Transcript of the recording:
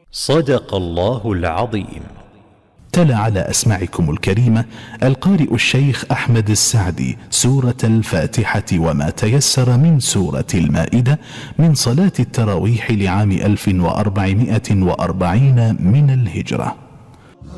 صدق الله العظيم. تلا على أسماعكم الكريمة القارئ الشيخ أحمد السعدي سورة الفاتحة وما تيسر من سورة المائدة من صلاة التراويح لعام 1440 من الهجرة.